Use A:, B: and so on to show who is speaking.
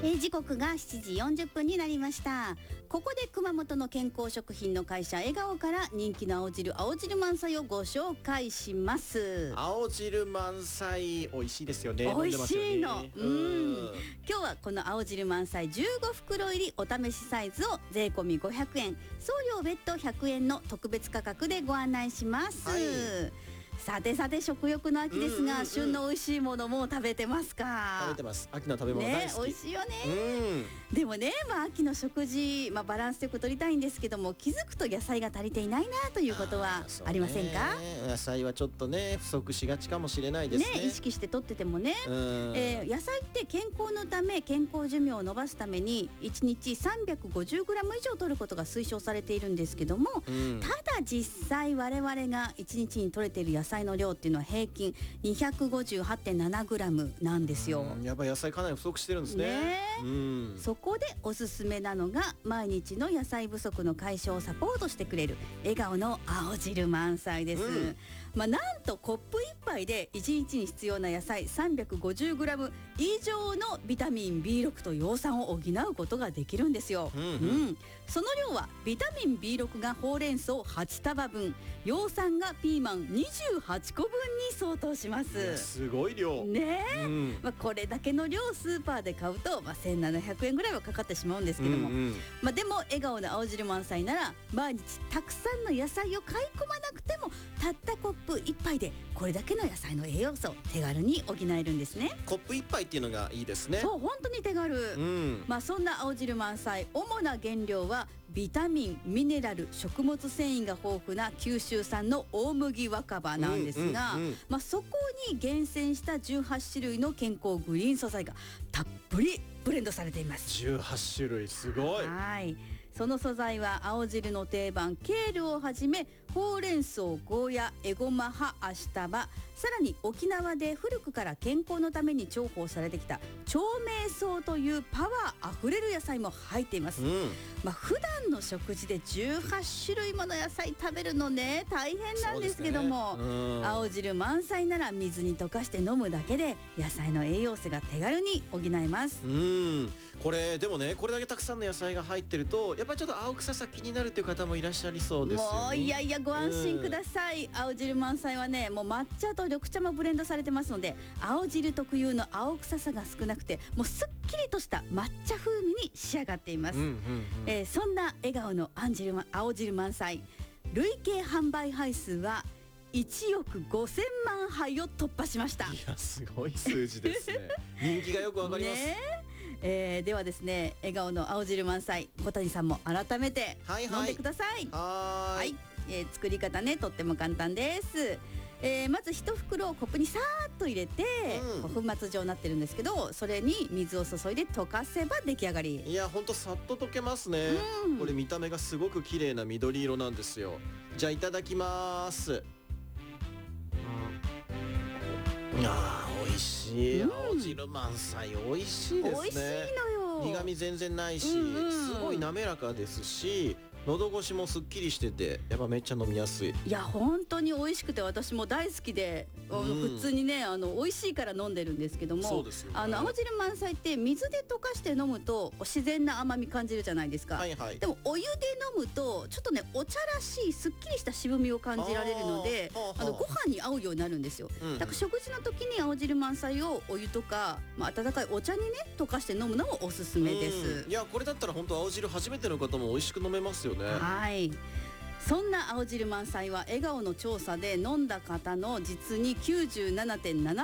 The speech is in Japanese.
A: 時刻が7時40分になりました。ここで熊本の健康食品の会社笑顔から人気の青汁満載をご紹介します。
B: 青汁満載美味しいですよね。
A: 美味しいの。今日はこの青汁満載15袋入りお試しサイズを税込み500円送料別途100円の特別価格でご案内します、さて食欲の秋ですが、旬の美味しいものも食べてますか？
B: 食べてます。秋の食べ物大好き、
A: 美味しいよね。でもね、秋の食事、バランスよく取りたいんですけども、気づくと野菜が足りていないなということはありませんか？
B: 野菜はちょっとね不足しがちかもしれないですね。
A: 意識して取っててもね、野菜って健康のため健康寿命を伸ばすために1日 350g 以上取ることが推奨されているんですけども、ただ実際我々が1日に取れている野菜の量っていうのは平均 258.7g なんですよ。
B: やっぱり野菜かなり不足してるんですね。
A: そこでおすすめなのが毎日の野菜不足の解消をサポートしてくれる笑顔の青汁満載です、なんとコップ1杯で1日に必要な野菜 350g 以上のビタミン B6 と葉酸を補うことができるんですよ。その量はビタミン B6 がほうれん草8束分、葉酸がピーマン28個分に相当します。
B: すごい量
A: ねえ、これだけの量スーパーで買うと、1700円ぐらいはかかってしまうんですけども、でも笑顔の青汁満載なら毎日たくさんの野菜を買い込まなくてもたったコップ1杯でこれだけの野菜の栄養素を手軽に補えるんですね。
B: コップ1杯っていうのがいいですね。
A: そう、本当に手軽、そんな青汁満載、主な原料はビタミン、ミネラル、食物繊維が豊富な九州産の大麦若葉なんですが、そこに厳選した18種類の健康グリーン素材がたっぷりブレンドされています。
B: 18種類、すごい。
A: その素材は青汁の定番ケールをはじめほうれん草、ゴーヤ、エゴマ葉、アシタバ、さらに沖縄で古くから健康のために重宝されてきた長命草というパワーあふれる野菜も入っています。普段の食事で18種類もの野菜食べるのね大変なんですけども、青汁満載なら水に溶かして飲むだけで野菜の栄養素が手軽に補えます。
B: これでもね、これだけたくさんの野菜が入ってるとやっぱりちょっと青臭さ気になるという方もいらっしゃりそうですよね。
A: もういやご安心ください。青汁満載はね、もう抹茶と緑茶もブレンドされてますので、青汁特有の青臭さが少なくてもうすっきりとした抹茶風味に仕上がっています。そんな笑顔の青汁満載、累計販売杯数は1億5000万杯を突破しました。
B: いや、すごい数字ですね。人気がよくわかります。
A: ではですね、笑顔の青汁満載、小谷さんも改めて飲んでください。作り方ね、とっても簡単です。まず1袋をコップにさーっと入れて、粉末状になってるんですけど、それに水を注いで溶かせば出来上がり。
B: いや、ほんとさっと溶けますね。これ見た目がすごく綺麗な緑色なんですよ。じゃあいただきます。美味しい。青汁満載美味しいですね。
A: 美味しいのよ。
B: 苦味全然ないし、すごい滑らかですし、喉越しもすっきりしてて、やっぱめっちゃ飲みやすい。
A: いや、本当に美味しくて私も大好きで、普通にね美味しいから飲んでるんですけども、
B: そうですよね、
A: 青汁満載って水で溶かして飲むと自然な甘み感じるじゃないですか。でもお湯で飲むとちょっとねお茶らしいすっきりした渋みを感じられるので、ご飯に合うようになるんですよ。だから食事の時に青汁満載をお湯とか、温かいお茶にね溶かして飲むのもおすすめです。
B: いや、これだったら本当青汁初めての方も美味しく飲めますよね。
A: そんな青汁満載は笑顔の調査で飲んだ方の実に 97.7%